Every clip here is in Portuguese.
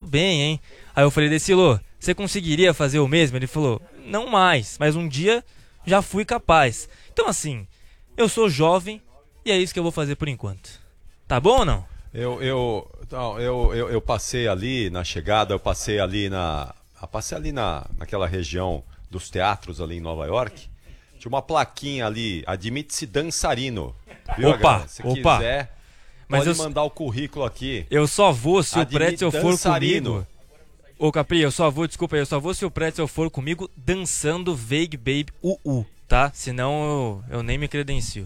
bem, hein? Aí eu falei, Decilo, você conseguiria fazer o mesmo? Ele falou, não mais, mas um dia já fui capaz. Então assim, eu sou jovem e é isso que eu vou fazer por enquanto. Tá bom ou não? Eu passei ali na chegada, passei ali naquela região dos teatros ali em Nova York. Tinha uma plaquinha ali, admite-se dançarino. Viu, Opa, se opa. quiser, Mas pode mandar o currículo aqui. Eu só vou se Admite o Pretzel for dançarino. comigo. Ô Capri, eu só vou se o Pretzel for comigo dançando Veig Baby tá? Senão eu nem me credencio.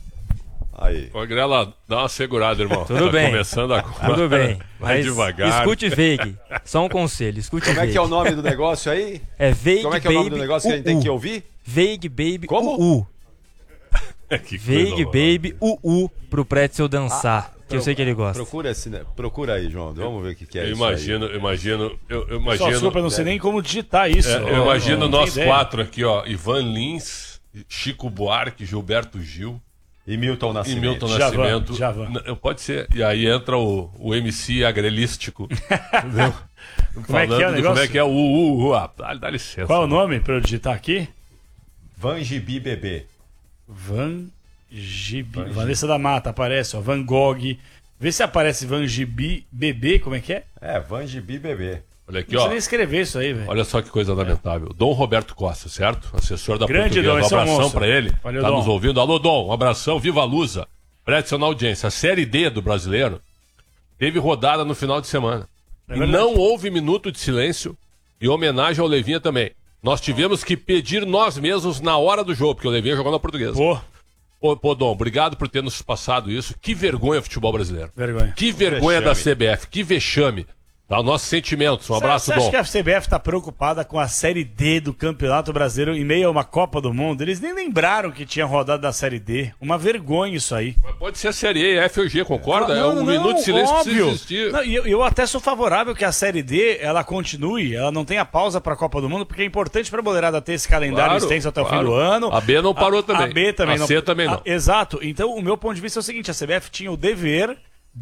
Aí. Ô, Grela, dá uma segurada, irmão. Tudo bem. Começando agora. Tudo bem. Vai Mas devagar. escute Veig. Só um conselho, escute Como Veig. é que é o nome do negócio aí? É Veig Como é que é o nome do Baby negócio que a gente tem que ouvir? Veig Baby Como? Que Veig coisa Baby pro Pretzel dançar, que eu sei que ele gosta. Procura aí, João. Vamos ver o que é Eu isso imagino. Só desculpa, eu não sei nem como digitar isso. Eu imagino não nós tenho ideia. 4 aqui, ó. Ivan Lins, Chico Buarque, Gilberto Gil E Milton e Nascimento. Milton Djavan, Nascimento. Djavan. Pode ser. E aí entra o MC agrelístico. Entendeu? Como é que é o Falando do negócio? como é que é dá licença. Qual é o nome pra eu digitar aqui? Vangibi Bebê. Van Gibi. Vanessa da Mata aparece, ó. Van Gogh. Vê se aparece Van Gibi Bebê, como é que é? Vangibi Bebê. Olha aqui, Não ó. precisa nem escrever isso aí, velho. Olha só que coisa lamentável. Dom Roberto Costa, certo? Assessor da Grande Portuguesa. Dom, Um esse é um abração monstro. pra ele. Valeu, Tá Dom. nos ouvindo. Alô, Dom. Um abração. Viva a Lusa. Pretzel na audiência. A Série D do Brasileiro teve rodada no final de semana. É E verdade. não houve minuto de silêncio e homenagem ao Levinha também. Nós tivemos que pedir nós mesmos na hora do jogo, porque o Levinha jogou na Portuguesa. Pô, Dom, obrigado por ter nos passado isso. Que vergonha futebol brasileiro. vergonha. Que vergonha da CBF. Que vexame. Tá, nossos sentimentos. Um abraço, Você acha Dom. que a CBF tá preocupada com a Série D do Campeonato Brasileiro em meio a uma Copa do Mundo? Eles nem lembraram que tinha rodada da Série D. Uma vergonha isso aí. Pode ser a Série E, F ou G, concorda? Não, Um minuto de silêncio óbvio. precisa existir. Não, e eu até sou favorável que a Série D ela continue, ela não tenha pausa para a Copa do Mundo, porque é importante para a boleirada ter esse calendário extenso até o fim do ano. A B não parou também. A B também a não. C também não. Exato. Então, o meu ponto de vista é o seguinte: a CBF tinha o dever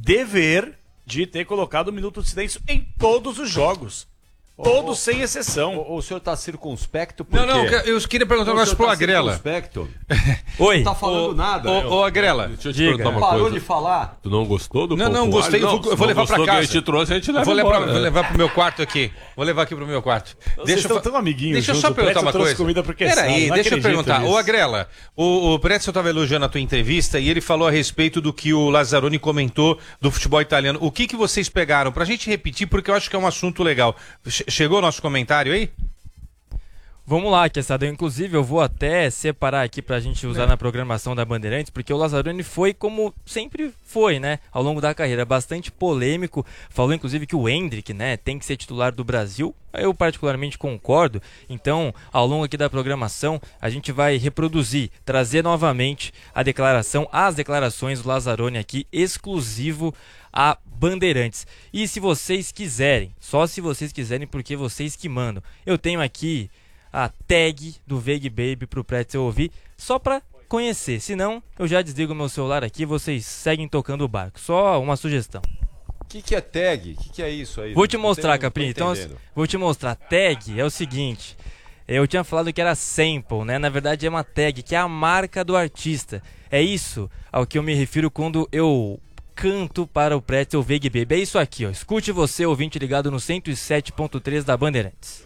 de ter colocado o minuto de silêncio em todos os jogos. Todos sem exceção. O senhor tá circunspecto por quê? Não, eu queria perguntar um negócio pro Agrela. Circunspecto? Oi. Não tá falando nada. Ô, Agrela. Deixa eu te Diga. perguntar uma Parou coisa. de falar. Tu não gostou do Não, Pouco gostei. Alho? Eu vou levar gostou pra que a casa. gente trouxe, a gente leva Vou embora. levar pro meu quarto aqui. Vou levar aqui pro meu quarto. Vocês estão tão amiguinhos. Deixa eu juntos. só perguntar O Pretzel uma trouxe coisa. comida porque Peraí, sabe, não deixa eu acredito perguntar. nisso. Ô, Agrela, o Pretzel estava elogiando a tua entrevista e ele falou a respeito do que o Lazzaroni comentou do futebol italiano. O que vocês pegaram? Pra gente repetir, porque eu acho que é um assunto legal. Chegou o nosso comentário aí? Vamos lá, Quesada. Inclusive, eu vou até separar aqui pra gente usar na programação da Bandeirantes, porque o Lazzaroni foi como sempre foi, né? Ao longo da carreira, bastante polêmico. Falou, inclusive, que o Endrick, né, tem que ser titular do Brasil. Eu particularmente concordo. Então, ao longo aqui da programação, a gente vai reproduzir, trazer novamente as declarações do Lazzaroni aqui, exclusivo a Bandeirantes. E se vocês quiserem, só se vocês quiserem, porque vocês que mandam, eu tenho aqui a tag do Veig Baby pro Pretzel ouvir, só pra conhecer. Senão, eu já desligo meu celular aqui e vocês seguem tocando o barco. Só uma sugestão. O que é tag? O que é isso aí? Vou te mostrar, Não tô Capri. Então, entendendo. vou te mostrar. Tag é o seguinte. Eu tinha falado que era sample, né? Na verdade é uma tag, que é a marca do artista. É isso ao que eu me refiro quando eu canto para o Pretzel Veig Baby. É isso aqui, ó. Escute você, ouvinte ligado no 107.3 da Bandeirantes.